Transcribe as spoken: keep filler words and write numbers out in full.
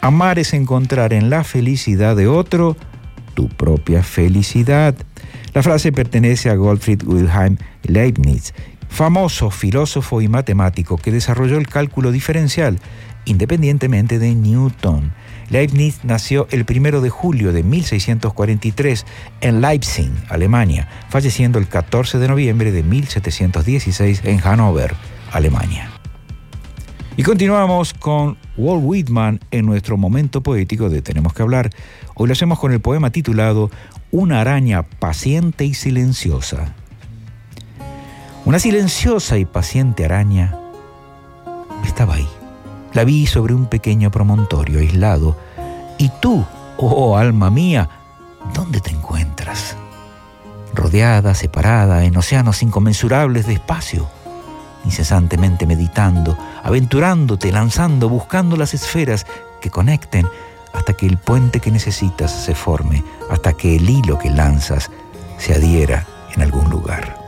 Amar es encontrar en la felicidad de otro tu propia felicidad. La frase pertenece a Gottfried Wilhelm Leibniz, famoso filósofo y matemático que desarrolló el cálculo diferencial, independientemente de Newton. Leibniz nació el primero de julio de mil seiscientos cuarenta y tres en Leipzig, Alemania, falleciendo el catorce de noviembre de mil setecientos dieciséis en Hannover, Alemania. Y continuamos con Walt Whitman en nuestro momento poético de Tenemos que hablar. Hoy lo hacemos con el poema titulado Una araña paciente y silenciosa. Una silenciosa y paciente araña estaba ahí. La vi sobre un pequeño promontorio aislado. Y tú, oh alma mía, ¿dónde te encuentras? Rodeada, separada, en océanos inconmensurables de espacio, incesantemente meditando, aventurándote, lanzando, buscando las esferas que conecten hasta que el puente que necesitas se forme, hasta que el hilo que lanzas se adhiera en algún lugar.